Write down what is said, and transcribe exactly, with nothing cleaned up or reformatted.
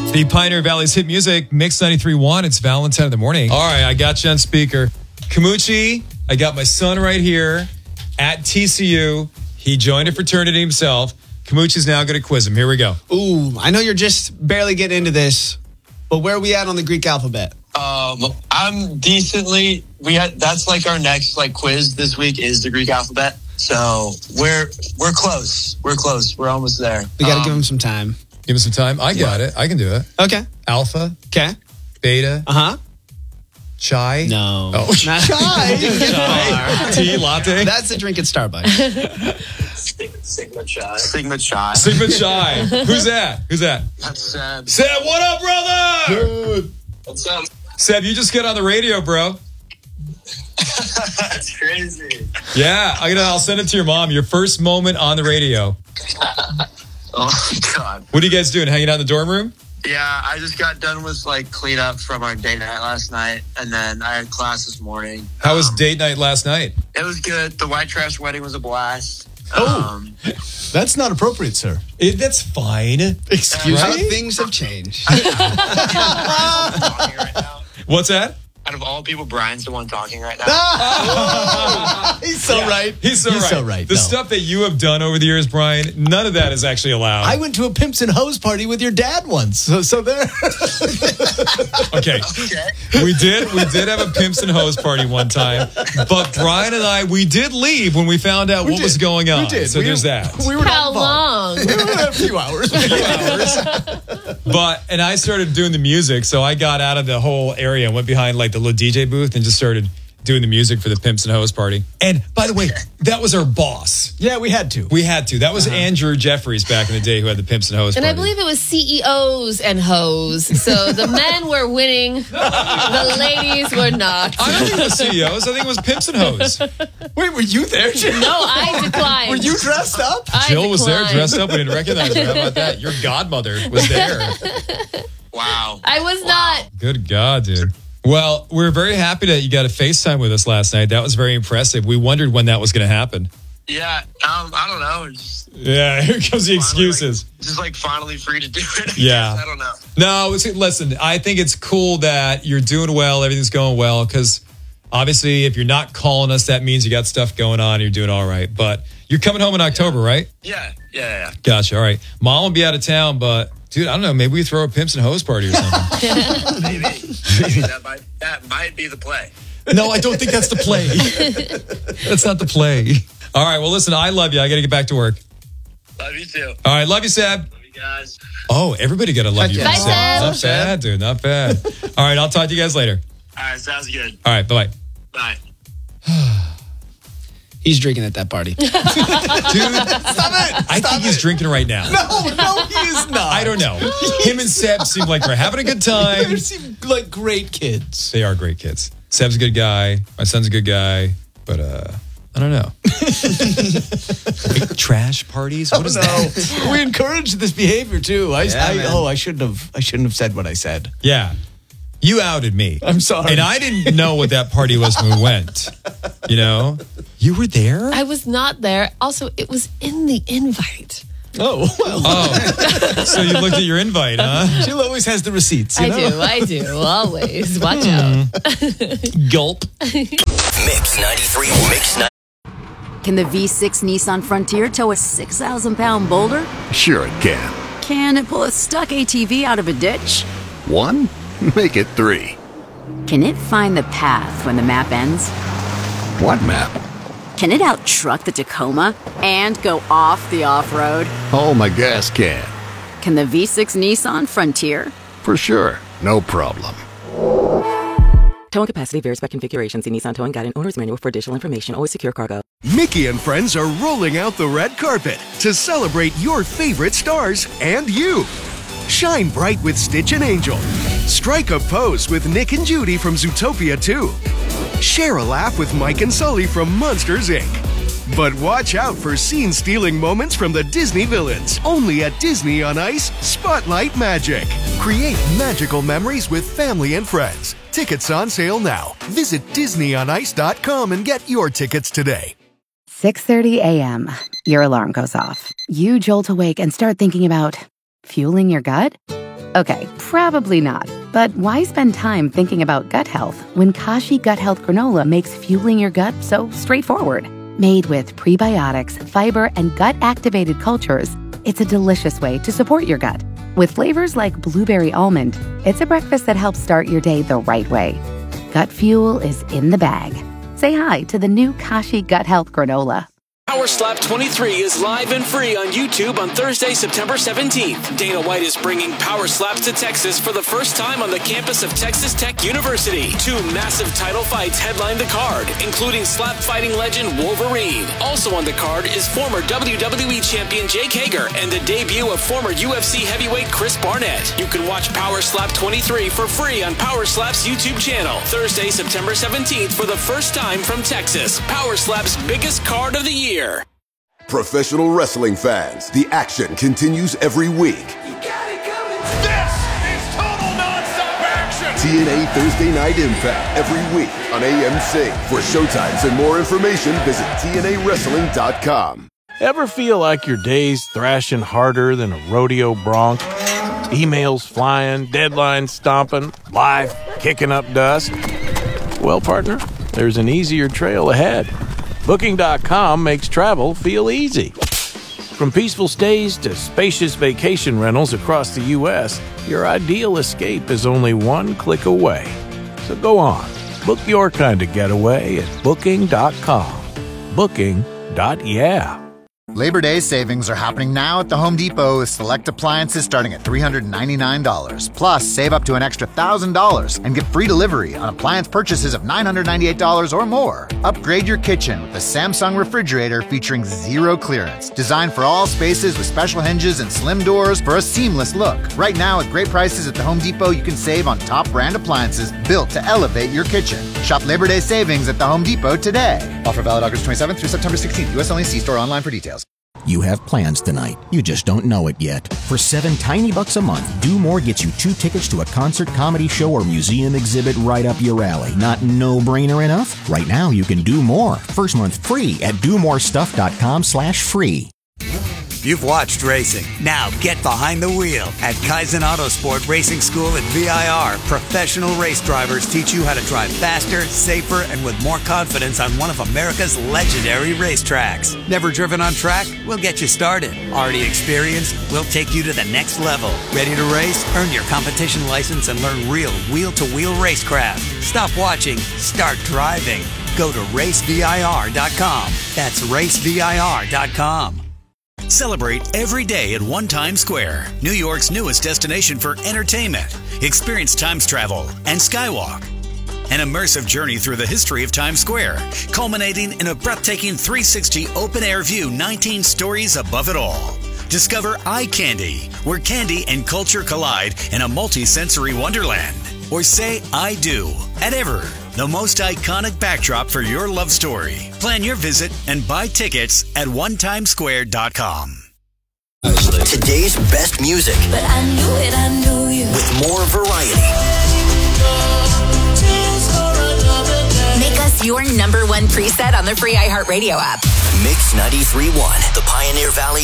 The Pioneer Valley's hit music, Mix ninety-three point one. It's Valentine in the morning. All right, I got you on speaker. Kamuchi, I got my son right here at T C U. He joined a fraternity himself. Kamuchi's now going to quiz him. Here we go. Ooh, I know you're just barely getting into this, but where are we at on the Greek alphabet? Um, I'm decently. We had that's like our next like quiz this week is the Greek alphabet. So we're we're close. We're close. We're almost there. We got to um, give him some time. Give him some time. I got yeah. it. I can do it. Okay. Alpha. Okay. Beta. Uh-huh. Chai. No. Oh, Not chai. Chai. Tea, latte. That's a drink at Starbucks. Sigma Chai. Sigma Chai. Sigma Chai. Who's that? Who's that? That's Seb. Seb, what up, brother? Dude. What's up? Seb, you just got on the radio, bro. That's crazy. Yeah, I gotta, I'll send it to your mom. Your first moment on the radio. Oh, God. What are you guys doing? Hanging out in the dorm room? Yeah, I just got done with, like, cleanup from our date night last night, and then I had class this morning. How was um, date night last night? It was good. The white trash wedding was a blast. Oh, um, that's not appropriate, sir. It, that's fine. Excuse right? me? Things have changed. What's that? Out of all people, Brian's the one talking right now. Oh, he's so yeah, right. He's so he's right. so right. The no. stuff that you have done over the years, Brian, none of that is actually allowed. I went to a Pimps and Hoes party with your dad once. So, so there. Okay. Okay. We did we did have a Pimps and Hoes party one time, but Brian and I, we did leave when we found out We what did. was going on. We did. So we, there's that. We were How not long? We were there a few hours. A few hours. But, and I started doing the music, so I got out of the whole area and went behind like the little D J booth and just started doing the music for the Pimps and Hoes party. And by the way, that was our boss. Yeah, we had to. We had to. That was Uh-huh. Andrew Jeffries back in the day who had the Pimps and Hoes And party. I believe it was C E Os and hoes. So the men were winning, the ladies were not. I don't think it was C E Os. I think it was Pimps and Hoes. Wait, were you there, Jill? No, I declined. Were you dressed up? I Jill was there declined. dressed up. We didn't recognize her. How about that? Your godmother was there. Wow. I was not. Good God, dude. Well, we're very happy that you got a FaceTime with us last night. That was very impressive. We wondered when that was going to happen. Yeah, um, I don't know. Just Yeah, here comes the finally, excuses. Like, just like finally free to do it. I Yeah. guess. I don't know. No, it's, listen, I think it's cool that you're doing well, everything's going well, because obviously if you're not calling us, that means you got stuff going on, you're doing all right. But you're coming home in October, right? Yeah, yeah, yeah. Gotcha, all right. Mom will be out of town, but dude, I don't know, maybe we throw a Pimps and Hoes party or something. Maybe. Maybe that might that might be the play. No, I don't think that's the play. That's not the play. All right, well, listen, I love you. I got to get back to work. Love you too. All right, love you, Seb. Love you guys. Oh, everybody got to love Heck you. yeah. from Bye, Seb. Seb. Not bad, dude. Not bad. All right, I'll talk to you guys later. All right, sounds good. All right, bye-bye. Bye. He's drinking at that party. Dude, stop it. I think he's drinking right now. No, no, he is not. I don't know. Him and Seb seem like they're having a good time. They seem like great kids. They are great kids. Seb's a good guy. My son's a good guy. But, uh, I don't know. White trash parties? What is no. that? We encourage this behavior too. I, Yeah, I man. oh, I shouldn't have. I shouldn't have said what I said. Yeah. You outed me. I'm sorry. And I didn't know what that party was when we went. You know? You were there? I was not there. Also, it was in the invite. Oh well. Oh. So you looked at your invite, huh? Jill always has the receipts. You I know? do. I do. Always. Watch out. Gulp. Mix ninety-three. Mix ninety. Can the V six Nissan Frontier tow a six thousand pound boulder? Sure it can. Can it pull a stuck A T V out of a ditch? One? Make it three. Can it find the path when the map ends? What map? Can it out-truck the Tacoma and go off the off-road? Oh, my gas can. Can the V six Nissan Frontier? For sure. No problem. Towing capacity varies by configuration. See Nissan Towing Guide and Owner's Manual for additional information. Always secure cargo. Mickey and friends are rolling out the red carpet to celebrate your favorite stars and you. Shine bright with Stitch and Angel. Strike a pose with Nick and Judy from Zootopia two. Share a laugh with Mike and Sully from Monsters, Incorporated. But watch out for scene-stealing moments from the Disney villains. Only at Disney on Ice, Spotlight Magic. Create magical memories with family and friends. Tickets on sale now. Visit disney on ice dot com and get your tickets today. six thirty a.m. Your alarm goes off. You jolt awake and start thinking about fueling your gut? Okay, probably not. But why spend time thinking about gut health when Kashi Gut Health Granola makes fueling your gut so straightforward? Made with prebiotics, fiber, and gut-activated cultures, it's a delicious way to support your gut. With flavors like blueberry almond, it's a breakfast that helps start your day the right way. Gut fuel is in the bag. Say hi to the new Kashi Gut Health Granola. Power Slap twenty-three is live and free on YouTube on Thursday, September seventeenth. Dana White is bringing Power Slaps to Texas for the first time on the campus of Texas Tech University. Two massive title fights headline the card, including slap fighting legend Wolverine. Also on the card is former W W E champion Jake Hager and the debut of former U F C heavyweight Chris Barnett. You can watch Power Slap twenty-three for free on Power Slap's YouTube channel. Thursday, September seventeenth for the first time from Texas. Power Slap's biggest card of the year. Professional wrestling fans, the action continues every week. You got it coming. This is total nonstop action. T N A Thursday Night Impact every week on A M C. For showtimes and more information, visit T N A wrestling dot com. Ever feel like your day's thrashing harder than a rodeo bronc? Emails flying, deadlines stomping, life kicking up dust? Well, partner, there's an easier trail ahead. Booking dot com makes travel feel easy. From peaceful stays to spacious vacation rentals across the U S, your ideal escape is only one click away. So go on, book your kind of getaway at Booking dot com. Booking. Yeah. Labor Day savings are happening now at the Home Depot with select appliances starting at three hundred ninety-nine dollars. Plus, save up to an extra one thousand dollars and get free delivery on appliance purchases of nine hundred ninety-eight dollars or more. Upgrade your kitchen with the Samsung refrigerator featuring zero clearance. Designed for all spaces with special hinges and slim doors for a seamless look. Right now, at great prices at the Home Depot, you can save on top brand appliances built to elevate your kitchen. Shop Labor Day savings at the Home Depot today. Offer valid August twenty-seventh through September sixteenth. U S only. See store online for details. You have plans tonight. You just don't know it yet. For seven tiny bucks a month, Do More gets you two tickets to a concert, comedy show, or museum exhibit right up your alley. Not no-brainer enough? Right now, you can do more. First month free at do more stuff dot com slash free. You've watched racing. Now get behind the wheel. At Kaizen Autosport Racing School at V I R, professional race drivers teach you how to drive faster, safer, and with more confidence on one of America's legendary racetracks. Never driven on track? We'll get you started. Already experienced? We'll take you to the next level. Ready to race? Earn your competition license and learn real wheel-to-wheel racecraft. Stop watching. Start driving. Go to race V I R dot com. That's race V I R dot com. Celebrate every day at One Times Square, New York's newest destination for entertainment. Experience Times Travel and Skywalk. An immersive journey through the history of Times Square, culminating in a breathtaking three sixty open-air view nineteen stories above it all. Discover Eye Candy, where candy and culture collide in a multi-sensory wonderland. Or say I do at Ever, the most iconic backdrop for your love story. Plan your visit and buy tickets at one times square dot com. Today's best music. But I knew it, I knew you. With more variety. Make us your number one preset on the free iHeartRadio app. Mix ninety-three point one, the Pioneer Valley